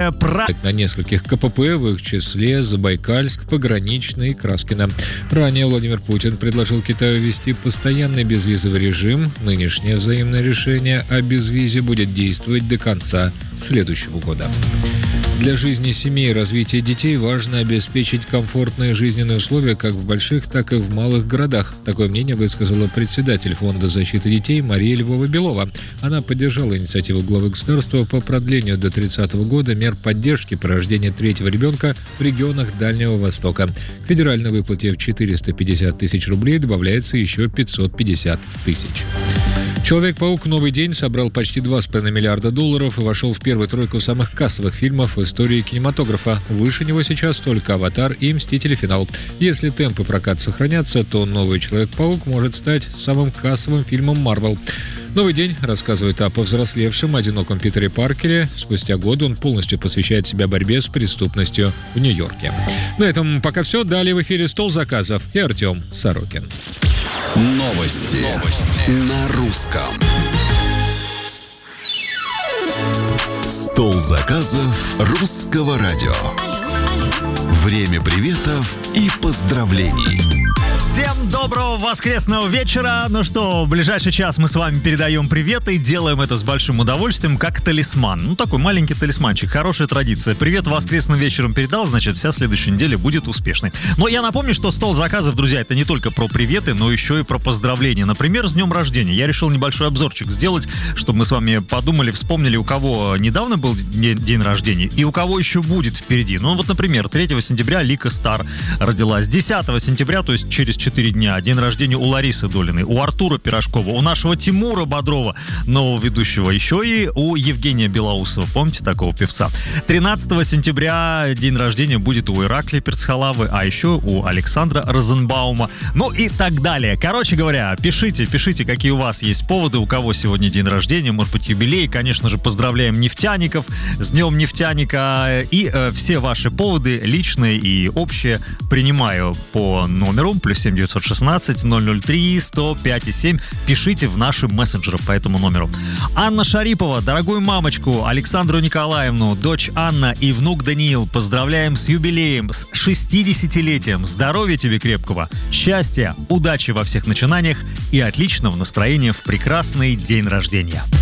На нескольких КПП, в их числе Забайкальск, Пограничный, Краскино. Ранее Владимир Путин предложил Китаю ввести постоянный безвизовый режим. Нынешнее взаимное решение о безвизе будет действовать до конца следующего года. Для жизни семей и развития детей важно обеспечить комфортные жизненные условия как в больших, так и в малых городах. Такое мнение высказала председатель Фонда защиты детей Мария Львова-Белова. Она поддержала инициативу главы государства по продлению до 30 года мер поддержки при рождении третьего ребенка в регионах Дальнего Востока. К федеральной выплате в 450 тысяч рублей добавляется еще 550 тысяч. «Человек-паук. Новый день» собрал почти $2,5 миллиарда и вошел в первую тройку самых кассовых фильмов в истории кинематографа. Выше него сейчас только «Аватар» и «Мстители. Финал». Если темпы проката сохранятся, то «Новый Человек-паук» может стать самым кассовым фильмом Marvel. «Новый день» рассказывает о повзрослевшем, одиноком Питере Паркере. Спустя годы он полностью посвящает себя борьбе с преступностью в Нью-Йорке. На этом пока все. Далее в эфире «Стол заказов» и Артем Сорокин. Новости на русском. Стол заказов русского радио. Время приветов и поздравлений. Всем доброго воскресного вечера. Ну что, в ближайший час мы с вами передаем приветы и делаем это с большим удовольствием, как талисман. Ну, такой маленький талисманчик, хорошая традиция. Привет воскресным вечером передал, значит, вся следующая неделя будет успешной. Но я напомню, что стол заказов, друзья, это не только про приветы, но еще и про поздравления. Например, с днем рождения. Я решил небольшой обзорчик сделать, чтобы мы с вами подумали, вспомнили, у кого недавно был день рождения и у кого еще будет впереди. Ну, вот, например, 3 сентября Лика Стар родилась. 10 сентября, то есть через 4 дня, день рождения у Ларисы Долиной, у Артура Пирожкова, у нашего Тимура Бодрова, нового ведущего, еще и у Евгения Белоусова, помните такого певца? 13 сентября день рождения будет у Ираклия Перцхалавы, а еще у Александра Розенбаума, ну и так далее. Короче говоря, пишите, какие у вас есть поводы, у кого сегодня день рождения, может быть, юбилей. Конечно же, поздравляем нефтяников с Днем нефтяника, и все ваши поводы, личные и общие, принимаю по номеру +7 916 003 105 7. Пишите в наши мессенджеры по этому номеру. Анна Шарипова, дорогую мамочку Александру Николаевну, дочь Анна и внук Даниил поздравляем с юбилеем, с 60-летием. Здоровья тебе крепкого, счастья, удачи во всех начинаниях и отличного настроения в прекрасный день рождения.